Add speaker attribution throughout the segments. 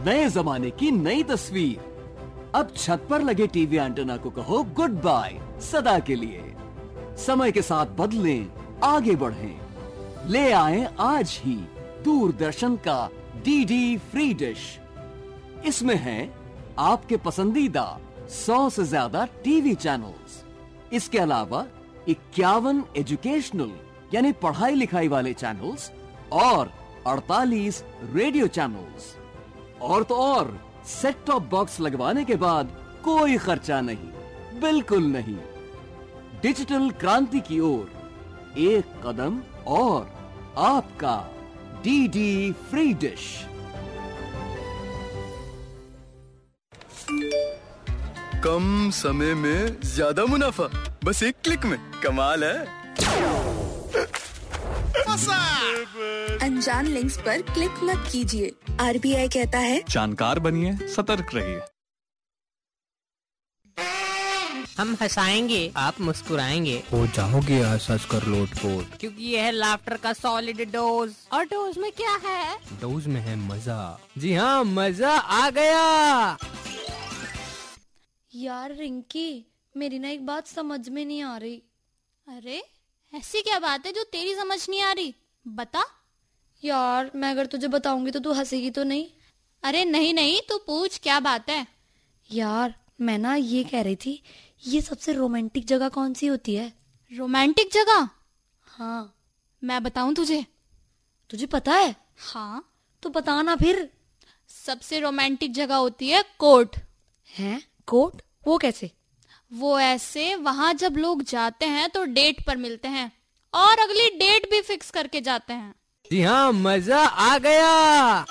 Speaker 1: नए जमाने की नई तस्वीर। अब छत पर लगे टीवी एंटेना को कहो गुड बाय सदा के लिए। समय के साथ बदलें, आगे बढ़ें। ले आए आज ही दूरदर्शन का डीडी फ्री डिश। इसमें है आपके पसंदीदा 100 से ज्यादा टीवी चैनल्स। इसके अलावा 51 एजुकेशनल यानी पढ़ाई लिखाई वाले चैनल्स और 48 रेडियो चैनल्स। और तो और सेट टॉप बॉक्स लगवाने के बाद कोई खर्चा नहीं, बिल्कुल नहीं। डिजिटल क्रांति की ओर एक कदम और आपका डीडी फ्री डिश।
Speaker 2: कम समय में ज्यादा मुनाफा, बस एक क्लिक में। कमाल है।
Speaker 3: अनजान लिंक्स पर क्लिक मत कीजिए। आरबीआई कहता है
Speaker 4: जानकार बनिए, सतर्क रहिए।
Speaker 5: हम हंसाएंगे, आप मुस्कुराएंगे,
Speaker 6: हो जाओगे हंस कर लोटपोट,
Speaker 5: क्योंकि यह है लाफ्टर का सॉलिड डोज। और डोज में क्या है?
Speaker 6: डोज में है मजा।
Speaker 5: जी हाँ, मजा आ गया।
Speaker 7: यार रिंकी, मेरी ना एक बात समझ में नहीं आ रही।
Speaker 8: अरे ऐसी क्या बात है जो तेरी समझ नहीं आ रही? बता।
Speaker 7: यार मैं अगर तुझे बताऊंगी तो तू हंसेगी तो नहीं?
Speaker 8: अरे नहीं नहीं, तू पूछ, क्या बात है?
Speaker 7: यार मैं ना ये कह रही थी, ये सबसे रोमांटिक जगह कौन सी होती है?
Speaker 8: रोमांटिक जगह?
Speaker 7: हाँ।
Speaker 8: मैं बताऊं तुझे?
Speaker 7: तुझे पता है?
Speaker 8: हाँ।
Speaker 7: तो बताना फिर।
Speaker 8: सबसे रोमांटिक जगह होती है कोर्ट।
Speaker 7: हैं? कोर्ट? वो कैसे?
Speaker 8: वो ऐसे, वहां जब लोग जाते हैं तो डेट पर मिलते हैं और अगली डेट भी फिक्स करके जाते हैं।
Speaker 5: जी हाँ, मजा आ गया।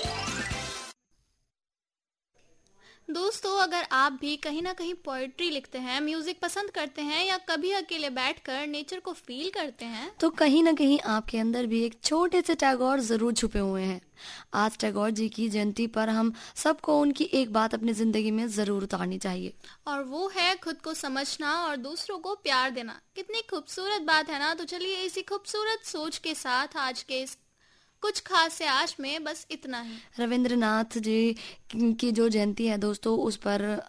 Speaker 8: दोस्तों, अगर आप भी कहीं ना कहीं पोएट्री लिखते हैं, म्यूजिक पसंद करते हैं या कभी अकेले बैठकर नेचर को फील करते हैं,
Speaker 7: तो कहीं ना कहीं आपके अंदर भी एक छोटे से टैगोर जरूर छुपे हुए हैं। आज टैगोर जी की जयंती पर हम सबको उनकी एक बात अपनी जिंदगी में जरूर उतारनी चाहिए,
Speaker 8: और वो है खुद को समझना और दूसरों को प्यार देना। कितनी खूबसूरत बात है ना। तो चलिए इसी खूबसूरत सोच के साथ आज के इस कुछ खास से आज में बस इतना ही।
Speaker 7: रविंद्रनाथ जी की जो जयंती है दोस्तों, उस पर